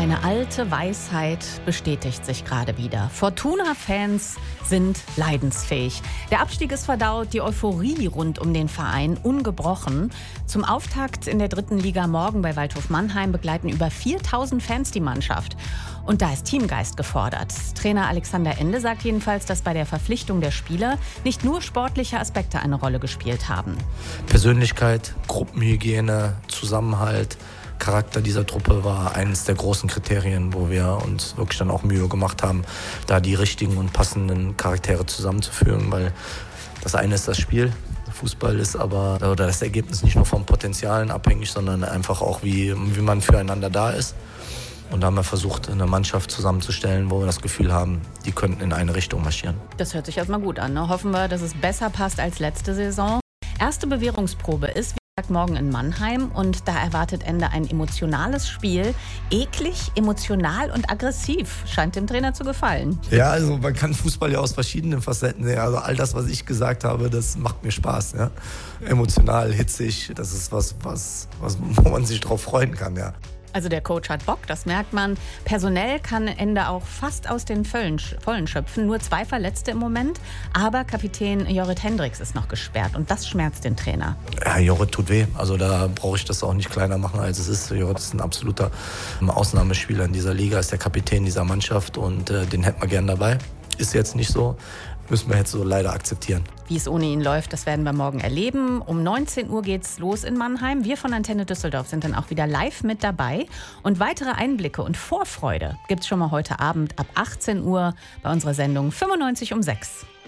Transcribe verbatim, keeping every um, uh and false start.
Eine alte Weisheit bestätigt sich gerade wieder. Fortuna-Fans sind leidensfähig. Der Abstieg ist verdaut, die Euphorie rund um den Verein ungebrochen. Zum Auftakt in der dritten Liga morgen bei Waldhof Mannheim begleiten über viertausend Fans die Mannschaft. Und da ist Teamgeist gefordert. Trainer Alexander Ende sagt jedenfalls, dass bei der Verpflichtung der Spieler nicht nur sportliche Aspekte eine Rolle gespielt haben. Persönlichkeit, Gruppenhygiene, Zusammenhalt, Charakter dieser Truppe war eines der großen Kriterien, wo wir uns wirklich dann auch Mühe gemacht haben, da die richtigen und passenden Charaktere zusammenzuführen, weil das eine ist das Spiel. Fußball ist aber, oder das Ergebnis nicht nur vom Potenzialen abhängig, sondern einfach auch, wie, wie man füreinander da ist. Und da haben wir versucht, eine Mannschaft zusammenzustellen, wo wir das Gefühl haben, die könnten in eine Richtung marschieren. Das hört sich erstmal gut an, ne? Hoffen wir, dass es besser passt als letzte Saison. Erste Bewährungsprobe ist, wie gesagt, morgen in Mannheim. Und da erwartet Ende ein emotionales Spiel. Eklig, emotional und aggressiv. Scheint dem Trainer zu gefallen. Ja, also man kann Fußball ja aus verschiedenen Facetten sehen. Also all das, was ich gesagt habe, das macht mir Spaß. Ja? Emotional, hitzig, das ist was, was, was, wo man sich drauf freuen kann, ja. Also der Coach hat Bock, das merkt man. Personell kann Ende auch fast aus den Vollen, Vollen schöpfen. Nur zwei Verletzte im Moment. Aber Kapitän Jorrit Hendricks ist noch gesperrt. Und das schmerzt den Trainer. Ja, Jorrit tut weh. Also da brauche ich das auch nicht kleiner machen, als es ist. Jorrit ist ein absoluter Ausnahmespieler in dieser Liga. Ist der Kapitän dieser Mannschaft. Und äh, den hätten wir gern dabei. Ist jetzt nicht so. Müssen wir jetzt so leider akzeptieren. Wie es ohne ihn läuft, das werden wir morgen erleben. Um neunzehn Uhr geht's los in Mannheim. Wir von Antenne Düsseldorf sind dann auch wieder live mit dabei. Und weitere Einblicke und Vorfreude gibt's schon mal heute Abend ab achtzehn Uhr bei unserer Sendung fünfundneunzig um sechs.